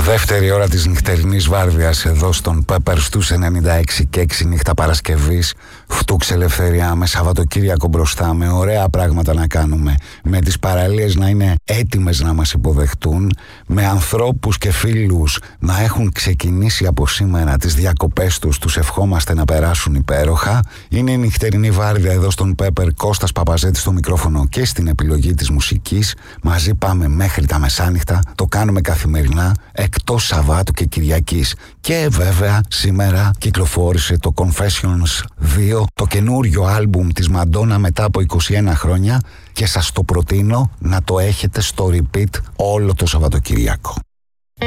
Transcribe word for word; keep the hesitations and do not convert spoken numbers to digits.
Δεύτερη ώρα της νυχτερινής βάρδιας εδώ στον Πέπερ στους ενενήντα έξι και έξι νύχτα Παρασκευής. Φτούξ ελευθεριά με Σαββατοκύριακο μπροστά, με ωραία πράγματα να κάνουμε, με τις παραλίες να είναι έτοιμες να μας υποδεχτούν, με ανθρώπους και φίλους να έχουν ξεκινήσει από σήμερα τις διακοπές τους, τους ευχόμαστε να περάσουν υπέροχα. Είναι η νυχτερινή βάρδια εδώ στον Πέπερ, Κώστας Παπαζέτης στο μικρόφωνο και στην επιλογή της μουσικής. Μαζί πάμε μέχρι τα μεσάνυχτα, το κάνουμε καθημερινά, εκτός Σαββάτου και Κυριακής. Και βέβαια σήμερα κυκλοφόρησε το Confessions δύο, το καινούριο άλμπουμ της Μαντόνα μετά από είκοσι ένα χρόνια, και σας το προτείνω να το έχετε στο repeat όλο το Σαββατοκυριακό.